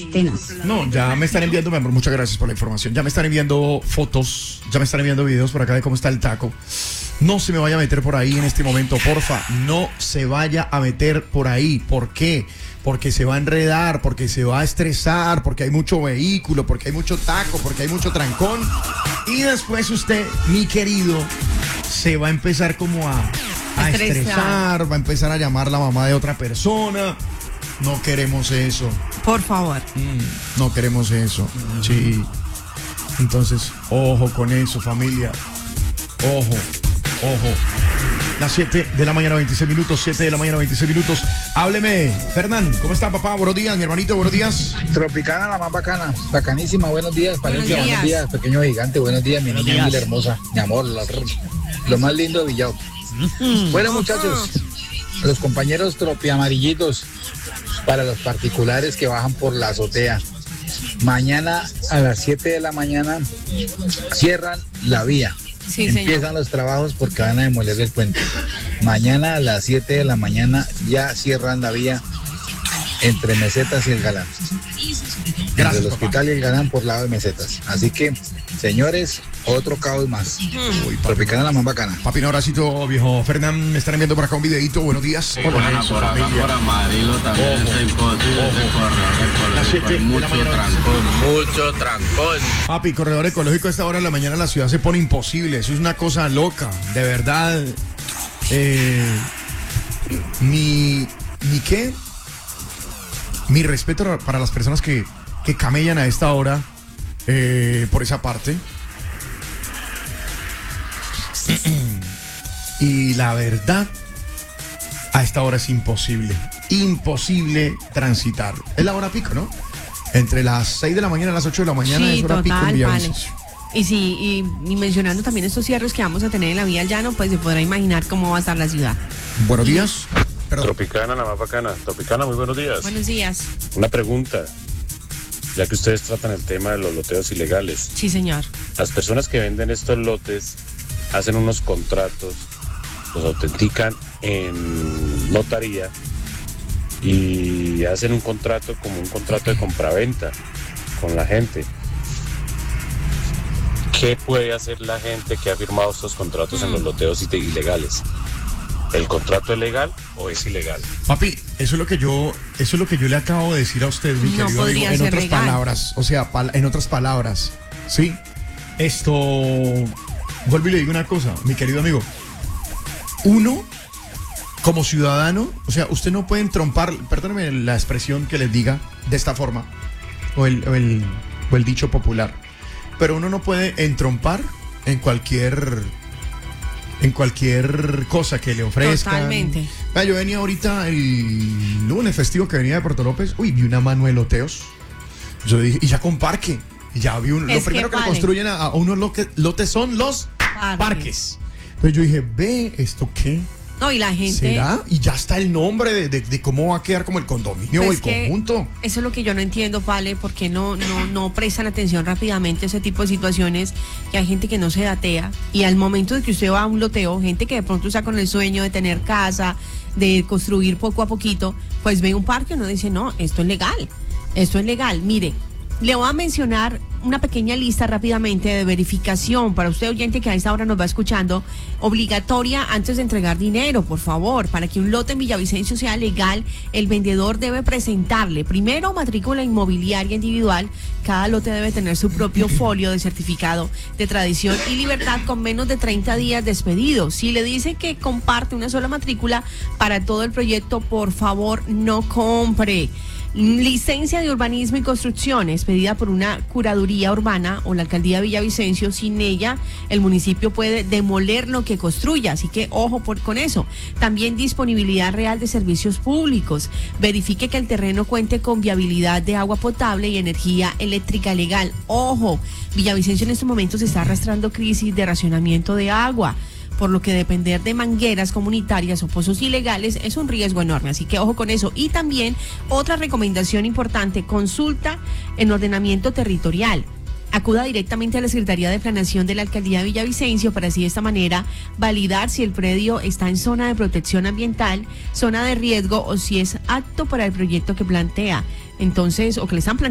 tenaz. No, ya me están enviando, mi amor, muchas gracias por la información. Ya me están enviando fotos, ya me están enviando videos por acá de cómo está el taco. No se me vaya a meter por ahí en este momento, porfa. No se vaya a meter por ahí. ¿Por qué? Porque se va a enredar, porque se va a estresar, porque hay mucho vehículo, porque hay mucho taco, porque hay mucho trancón. Y después usted, mi querido, se va a empezar como a estresar, va a empezar a llamar la mamá de otra persona. No queremos eso. Por favor. No queremos eso. Sí. Entonces, ojo con eso, familia. Ojo. Las 7 de la mañana, 26 minutos, 7 de la mañana, 26 minutos. Hábleme, Fernán, ¿cómo está, papá? Buenos días, mi hermanito, buenos días. Tropicana, la más bacana, bacanísima, buenos días, Valencia, buenos días, pequeño gigante, buenos días, mi niña Ángela hermosa, mi amor, lo más lindo de Villao. Bueno, muchachos, los compañeros tropiamarillitos, para los particulares que bajan por la azotea, mañana a las 7 de la mañana cierran la vía. Sí, empiezan señor. los trabajos porque van a demoler el puente. Mañana a las 7 de la mañana ya cierran la vía entre Mesetas y el Galán. Entre el hospital y el Galán por lado de Mesetas. Así que, señores, otro caos más. Tropicana, la más bacana. Papi, un abracito, viejo Fernán. Me están enviando por acá un videito. Buenos días. Por Amarillo también se corre mucho trancón. Papi, corredor ecológico a esta hora de la mañana la ciudad se pone imposible. Eso es una cosa loca, de verdad. Mi respeto para las personas que camellan a esta hora por esa parte. Y la verdad, a esta hora es imposible transitar. Es la hora pico, ¿no? Entre las 6 de la mañana y las 8 de la mañana Sí, es hora pico en total, vale. Villavicencio. Y sí, y mencionando también estos cierres que vamos a tener en la vía al llano, pues se podrá imaginar cómo va a estar la ciudad. Buenos días. Perdón. Tropicana, la más bacana. Tropicana, muy buenos días. Buenos días. Una pregunta, ya que ustedes tratan el tema de los loteos ilegales. Sí, señor. Las personas que venden estos lotes hacen unos contratos, los autentican en notaría y hacen un contrato como un contrato de compraventa con la gente. ¿Qué puede hacer la gente que ha firmado estos contratos en los loteos ilegales? ¿El contrato es legal o es ilegal? Papi, eso es lo que yo le acabo de decir a usted, mi No querido podría amigo, en ser otras legal. palabras, o sea, en otras palabras, ¿sí? Esto, vuelvo y le digo una cosa, mi querido amigo. Uno, como ciudadano, o sea, usted no puede entrompar, perdóneme la expresión que les diga de esta forma, o el dicho popular, pero uno no puede entrompar en cualquier cosa que le ofrezcan. Totalmente. Vea, yo venía ahorita el lunes festivo que venía de Puerto López, vi una mano de loteos. Yo dije, y ya con parque. Y ya vi lo primero que le construyen a unos lotes son los parques. Entonces yo dije, ve, ¿esto qué? No, y la gente... ¿Será? Y ya está el nombre de cómo va a quedar como el condominio o el conjunto. Eso es lo que yo no entiendo, Vale, porque no prestan atención rápidamente a ese tipo de situaciones, que hay gente que no se datea, y al momento de que usted va a un loteo, gente que de pronto está con el sueño de tener casa, de construir poco a poquito, pues ve un parque y uno dice, no, esto es legal. Mire, le voy a mencionar una pequeña lista rápidamente de verificación para usted, oyente, que a esta hora nos va escuchando, obligatoria antes de entregar dinero, por favor. Para que un lote en Villavicencio sea legal, el vendedor debe presentarle primero matrícula inmobiliaria individual. Cada lote debe tener su propio folio de certificado de tradición y libertad con menos de 30 días de expedido. Si le dicen que comparte una sola matrícula para todo el proyecto, por favor, no compre. Licencia de urbanismo y construcción expedida por una curaduría urbana o la alcaldía de Villavicencio. Sin ella, el municipio puede demoler lo que construya, así que ojo con eso. También disponibilidad real de servicios públicos. Verifique que el terreno cuente con viabilidad de agua potable y energía eléctrica legal. Ojo, Villavicencio en estos momentos está arrastrando crisis de racionamiento de agua, por lo que depender de mangueras comunitarias o pozos ilegales es un riesgo enorme, así que ojo con eso. Y también otra recomendación importante, consulta en ordenamiento territorial. Acuda directamente a la Secretaría de Planeación de la Alcaldía de Villavicencio para así de esta manera validar si el predio está en zona de protección ambiental, zona de riesgo o si es apto para el proyecto que plantea. Entonces, o que le están planteando